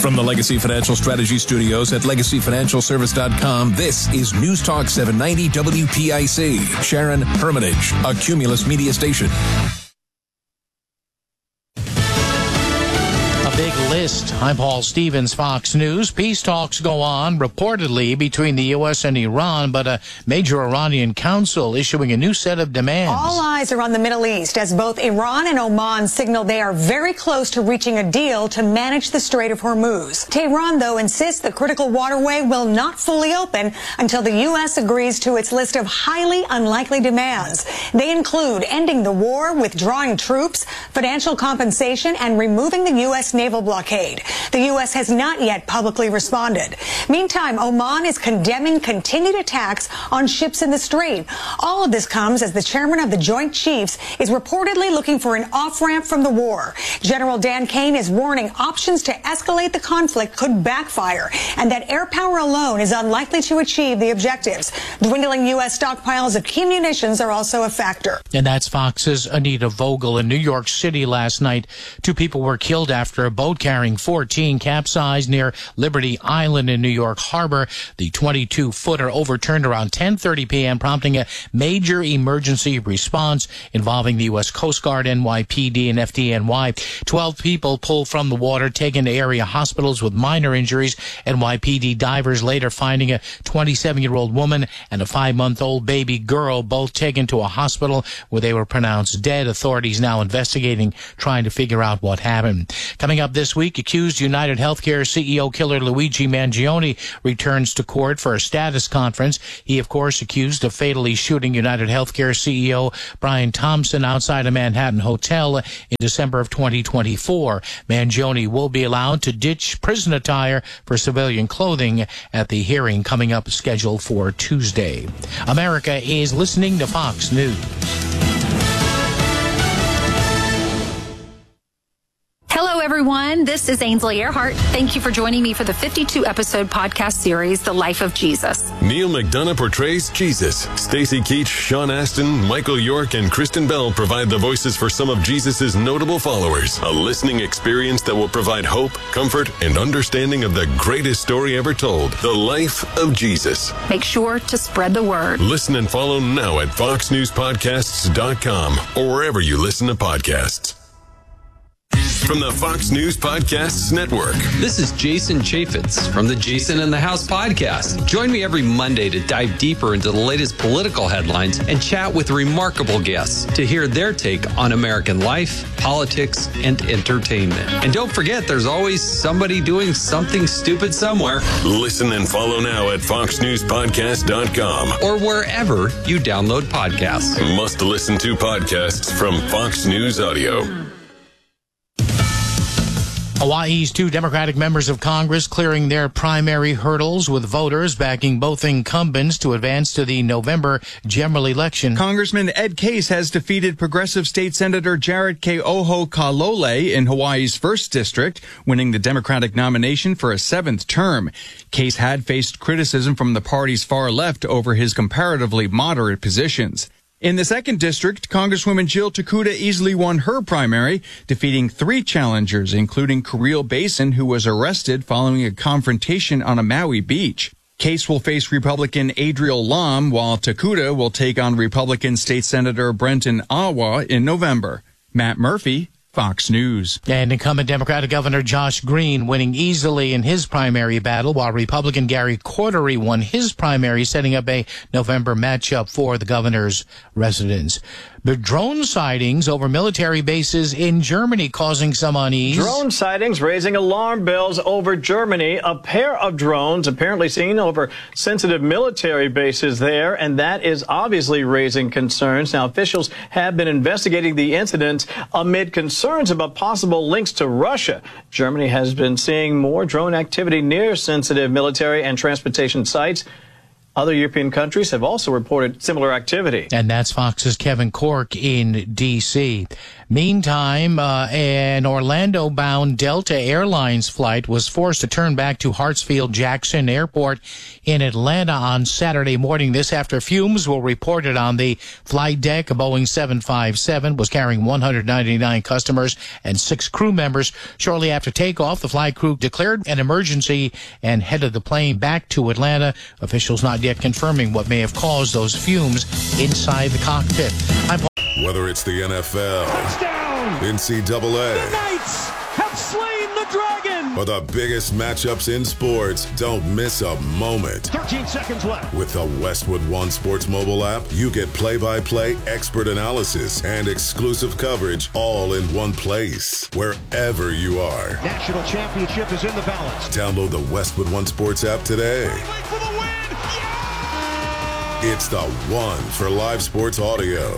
From the Legacy Financial Strategy Studios at LegacyFinancialService.com, this is News Talk 790 WPIC. Sharon Hermitage, a Cumulus Media station. Big list. I'm Paul Stevens, Fox News. Peace talks go on, reportedly, between the U.S. and Iran, but a major Iranian council issuing a new set of demands. All eyes are on the Middle East as both Iran and Oman signal they are very close to reaching a deal to manage the Strait of Hormuz. Tehran, though, insists the critical waterway will not fully open until the U.S. agrees to its list of highly unlikely demands. They include ending the war, withdrawing troops, financial compensation, and removing the U.S. naval blockade. The U.S. has not yet publicly responded. Meantime, Oman is condemning continued attacks on ships in the strait. All of this comes as the chairman of the Joint Chiefs is reportedly looking for an off-ramp from the war. General Dan Kane is warning options to escalate the conflict could backfire and that air power alone is unlikely to achieve the objectives. Dwindling U.S. stockpiles of key munitions are also a factor. And that's Fox's Anita Vogel. In New York City last night, 2 people were killed after a boat carrying 14 capsized near Liberty Island in New York Harbor. The 22-footer overturned around 10:30 p.m., prompting a major emergency response involving the U.S. Coast Guard, NYPD, and FDNY. 12 people pulled from the water, taken to area hospitals with minor injuries. NYPD divers later finding a 27-year-old woman and a 5-month-old baby girl, both taken to a hospital where they were pronounced dead. Authorities now investigating, trying to figure out what happened. Coming up this week, accused United Healthcare CEO killer Luigi Mangione returns to court for a status conference. He, of course, accused of fatally shooting United Healthcare CEO Brian Thompson outside a Manhattan hotel in December of 2024. Mangione will be allowed to ditch prison attire for civilian clothing at the hearing coming up scheduled for Tuesday. America is listening to Fox News. Hello, everyone. This is Ainsley Earhart. Thank you for joining me for the 52-episode podcast series, The Life of Jesus. Neil McDonough portrays Jesus. Stacey Keach, Sean Astin, Michael York, and Kristen Bell provide the voices for some of Jesus' notable followers. A listening experience that will provide hope, comfort, and understanding of the greatest story ever told, The Life of Jesus. Make sure to spread the word. Listen and follow now at foxnewspodcasts.com or wherever you listen to podcasts. From the Fox News Podcasts Network. This is Jason Chaffetz from the Jason in the House podcast. Join me every Monday to dive deeper into the latest political headlines and chat with remarkable guests to hear their take on American life, politics, and entertainment. And don't forget, there's always somebody doing something stupid somewhere. Listen and follow now at foxnewspodcast.com or wherever you download podcasts. Must listen to podcasts from Fox News Audio. Hawaii's 2 Democratic members of Congress clearing their primary hurdles with voters backing both incumbents to advance to the November general election. Congressman Ed Case has defeated Progressive State Senator Jarrett Keoho Kalole in Hawaii's 1st District, winning the Democratic nomination for a 7th term. Case had faced criticism from the party's far left over his comparatively moderate positions. In the 2nd District, Congresswoman Jill Takuda easily won her primary, defeating 3 challengers, including Kirill Basin, who was arrested following a confrontation on a Maui beach. Case will face Republican Adriel Lom, while Takuda will take on Republican State Senator Brenton Awa in November. Matt Murphy, Fox News. And incumbent Democratic Governor Josh Green winning easily in his primary battle, while Republican Gary Cordery won his primary, setting up a November matchup for the governor's residence. The drone sightings over military bases in Germany causing some unease. Drone sightings raising alarm bells over Germany. A pair of drones apparently seen over sensitive military bases there, and that is obviously raising concerns. Now, officials have been investigating the incident amid concerns about possible links to Russia. Germany has been seeing more drone activity near sensitive military and transportation sites. Other European countries have also reported similar activity. And that's Fox's Kevin Corke in D.C. Meantime, an Orlando-bound Delta Airlines flight was forced to turn back to Hartsfield-Jackson Airport in Atlanta on Saturday morning. This after fumes were reported on the flight deck. A Boeing 757 was carrying 199 customers and 6 crew members. Shortly after takeoff, the flight crew declared an emergency and headed the plane back to Atlanta. Officials not yet confirming what may have caused those fumes inside the cockpit. Whether it's the NFL, touchdown, NCAA, the Knights have slain the dragon, or the biggest matchups in sports, don't miss a moment. 13 seconds left. With the Westwood One Sports mobile app, you get play-by-play expert analysis and exclusive coverage all in one place, wherever you are. National championship is in the balance. Download the Westwood One Sports app today. For the win. Yeah! It's the one for live sports audio.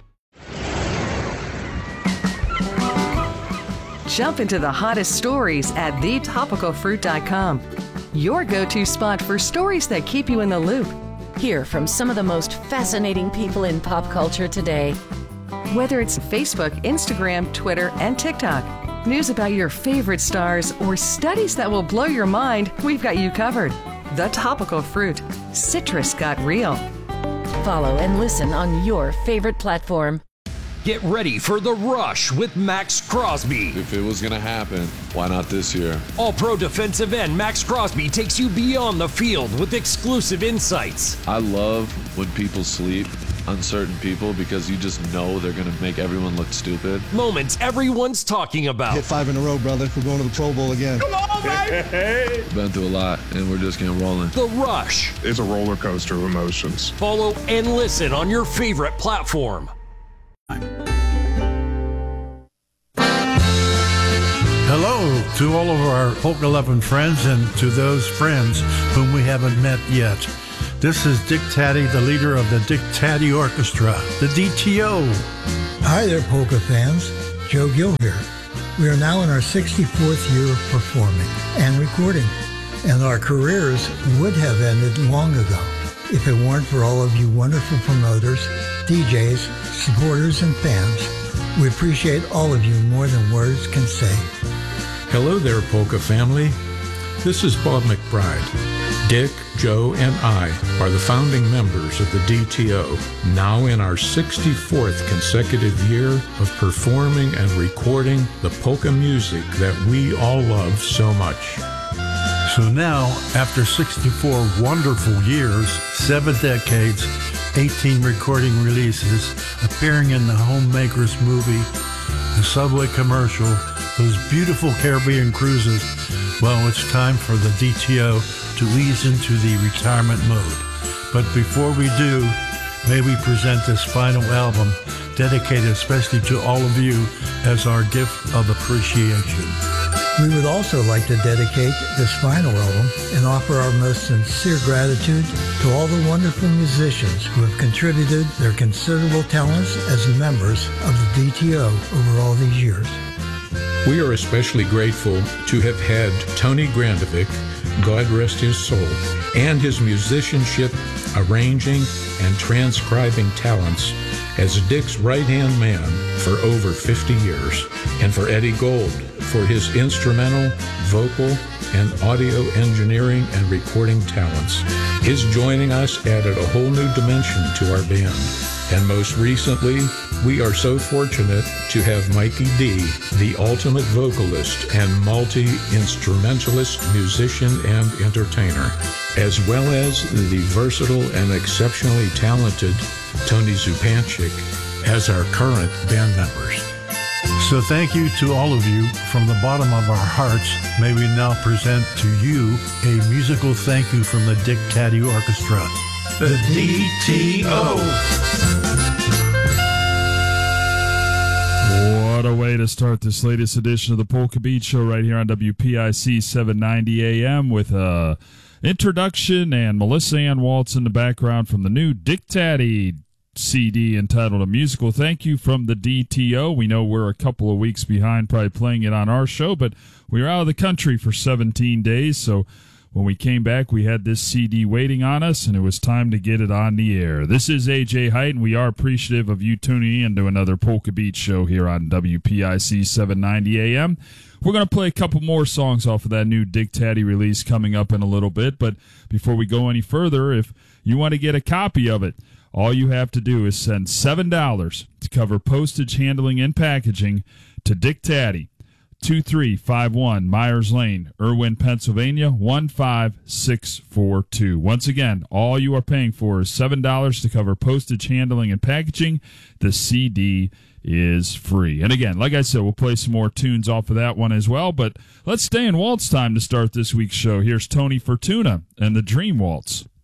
Jump into the hottest stories at thetopicalfruit.com. Your go-to spot for stories that keep you in the loop. Hear from some of the most fascinating people in pop culture today. Whether it's Facebook, Instagram, Twitter, and TikTok, news about your favorite stars, or studies that will blow your mind, we've got you covered. The Topical Fruit. Citrus got real. Follow and listen on your favorite platform. Get ready for The Rush with Max Crosby. If it was going to happen, why not this year? All-Pro defensive end Max Crosby takes you beyond the field with exclusive insights. I love when people sleep on certain people because you just know they're going to make everyone look stupid. Moments everyone's talking about. Hit 5 in a row, brother. We're going to the Pro Bowl again. Come on, baby! Been through a lot, and we're just getting rolling. The Rush. It's a roller coaster of emotions. Follow and listen on your favorite platform. Hello to all of our Polk 11 friends and to those friends whom we haven't met yet. This is Dick Taddy, the leader of the Dick Taddy Orchestra, the DTO. Hi there, polka fans. Joe Gill here. We are now in our 64th year of performing and recording, and our careers would have ended long ago if it weren't for all of you wonderful promoters, DJs, supporters, and fans. We appreciate all of you more than words can say. Hello there, Polka family. This is Bob McBride. Dick, Joe, and I are the founding members of the DTO, now in our 64th consecutive year of performing and recording the polka music that we all love so much. So now, after 64 wonderful years, 7 decades, 18 recording releases, appearing in the Homemakers movie, the Subway commercial, those beautiful Caribbean cruises, well, it's time for the DTO to ease into the retirement mode. But before we do, may we present this final album dedicated especially to all of you as our gift of appreciation. We would also like to dedicate this final album and offer our most sincere gratitude to all the wonderful musicians who have contributed their considerable talents as members of the DTO over all these years. We are especially grateful to have had Tony Grandovic, God rest his soul, and his musicianship, arranging, and transcribing talents as Dick's right-hand man for over 50 years, and for Eddie Gold for his instrumental, vocal, and audio engineering and recording talents. His joining us added a whole new dimension to our band. And most recently, we are so fortunate to have Mikey D, the ultimate vocalist and multi-instrumentalist, musician, and entertainer, as well as the versatile and exceptionally talented Tony Zupanchik as our current band members. So thank you to all of you from the bottom of our hearts. May we now present to you a musical thank you from the Dick Taddy Orchestra. The DTO. What a way to start this latest edition of the Polka Beat Show right here on WPIC 790 AM with a introduction and Melissa Ann Waltz in the background from the new Dick Taddy CD entitled A Musical Thank You from the DTO. We know we're a couple of weeks behind probably playing it on our show, but we were out of the country for 17 days, so When we came back, we had this CD waiting on us, and it was time to get it on the air. This is AJ Height, and we are appreciative of you tuning in to another Polka Beat show here on WPIC 790 AM. We're going to play a couple more songs off of that new Dick Tatty release coming up in a little bit, but before we go any further, if you want to get a copy of it, all you have to do is send $7 to cover postage, handling, and packaging to Dick Tatty, 2351 Myers Lane, Irwin, Pennsylvania, 15642. Once again, all you are paying for is $7 to cover postage, handling, and packaging. The CD is free. And again, like I said, we'll play some more tunes off of that one as well, but let's stay in waltz time to start this week's show. Here's Tony Fortuna and the Dream Waltz.